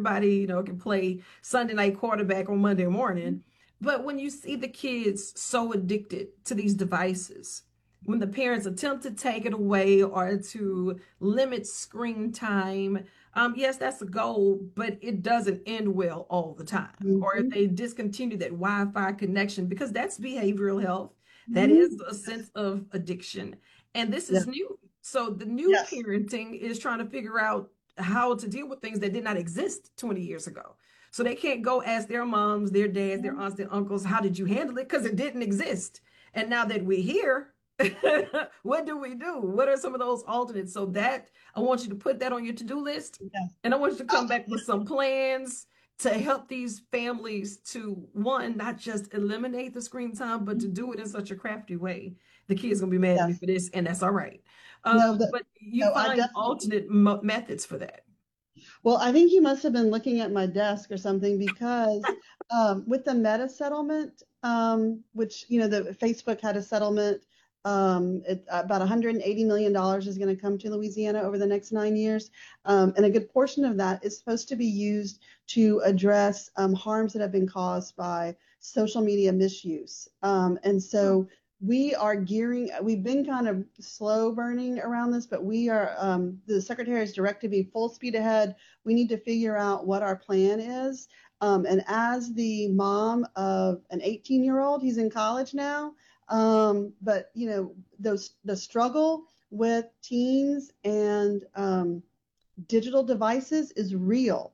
everybody, can play Sunday night quarterback on Monday morning. But when you see the kids so addicted to these devices, when the parents attempt to take it away or to limit screen time, yes, that's a goal, but it doesn't end well all the time. Or if they discontinue that Wi-Fi connection, because that's behavioral health, that is a sense of addiction. And this is new. So the new parenting is trying to figure out how to deal with things that did not exist 20 years ago. So they can't go ask their moms, their dads, their aunts, their uncles, how did you handle it? Because it didn't exist. And now that we're here, what do we do? What are some of those alternates? So that I want you to put that on your to-do list. And I want you to come back with some plans to help these families to, one, not just eliminate the screen time, but to do it in such a crafty way. The kids gonna be mad at me for this, and that's all right. But you find alternate methods for that. Well, I think you must have been looking at my desk or something, because with the Meta settlement, which, the Facebook had a settlement, about $180 million is going to come to Louisiana over the next 9 years. And a good portion of that is supposed to be used to address harms that have been caused by social media misuse. And so we've been kind of slow burning around this, but we are, the Secretary has directed me full speed ahead. We need to figure out what our plan is. And as the mom of an 18-year-old, he's in college now, but the struggle with teens and digital devices is real.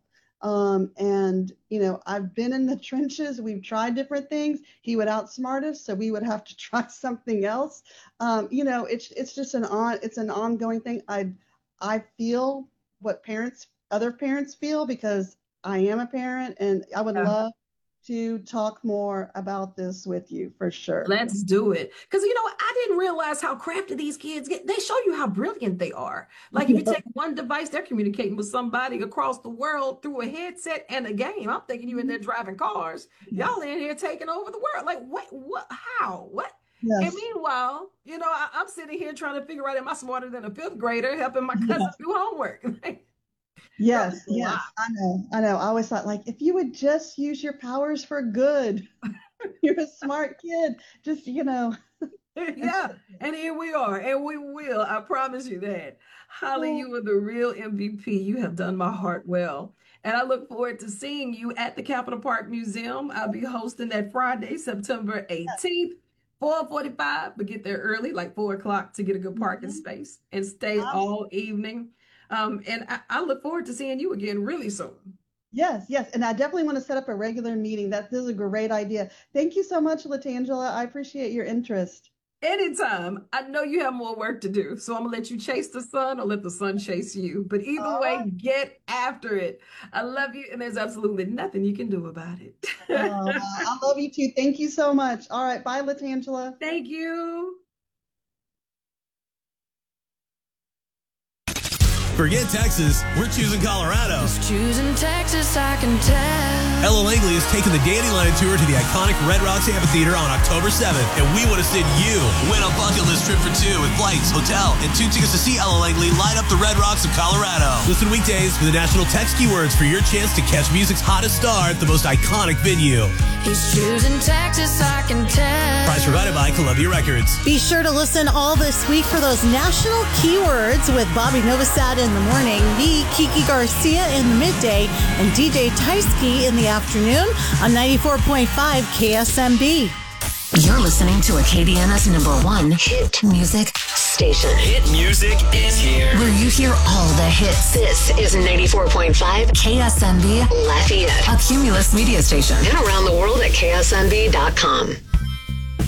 And I've been in the trenches. We've tried different things. He would outsmart us, so we would have to try something else. It's just an ongoing thing. I feel what other parents feel, because I am a parent, and I would love to talk more about this with you for sure. Let's do it. Because, I didn't realize how crafty these kids get. They show you how brilliant they are. Like if you take one device, they're communicating with somebody across the world through a headset and a game. I'm thinking you in there driving cars. Y'all in here taking over the world. Like what, how, what? Yes. And meanwhile, I'm sitting here trying to figure out, am I smarter than a fifth grader helping my cousin do homework? Yes, I know. I always thought, like, if you would just use your powers for good, you're a smart kid. Just, Yeah, and here we are, and we will. I promise you that. Holly, you are the real MVP. You have done my heart well. And I look forward to seeing you at the Capitol Park Museum. I'll be hosting that Friday, September 18th. 4:45, but get there early, like 4 o'clock, to get a good parking space and stay all evening. And I look forward to seeing you again really soon. Yes. And I definitely want to set up a regular meeting. This is a great idea. Thank you so much, Latangela. I appreciate your interest. Anytime. I know you have more work to do, so I'm going to let you chase the sun or let the sun chase you. But either way, get after it. I love you, and there's absolutely nothing you can do about it. I love you too. Thank you so much. All right. Bye, Latangela. Thank you. Forget Texas, we're choosing Colorado. Just choosing Texas, I can tell. Ella Langley is taking the Dandelion Tour to the iconic Red Rocks Amphitheater on October 7th, and we want to send you. Win a bucket list trip for two with flights, hotel, and 2 tickets to see Ella Langley light up the Red Rocks of Colorado. Listen weekdays for the national text keywords for your chance to catch music's hottest star at the most iconic venue. He's choosing Texas, I can tell. Prize provided by Columbia Records. Be sure to listen all this week for those national keywords with Bobby Novosad in the morning, me, Kiki Garcia in the midday, and DJ Tysky in the afternoon on 94.5 KSMB. You're listening to Acadiana's #1 hit music station. Hit music is here. Where you hear all the hits. This is 94.5 KSMB Lafayette, a Cumulus media station. And around the world at ksmb.com.